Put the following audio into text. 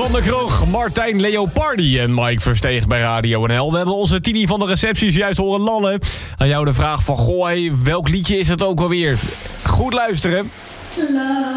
van der Kroeg, Martijn Leopardi en Mike Versteeg bij Radio NL. We hebben onze Tini van de recepties juist horen lallen. Aan jou de vraag van, goh, welk liedje is het ook alweer? Goed luisteren.